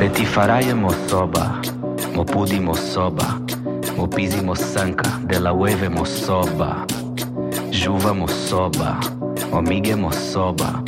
ti farai mosoba, mo pudi mosoba, mo pisi mosanka, della ueve mosoba, juva mosoba, mo mige mosoba,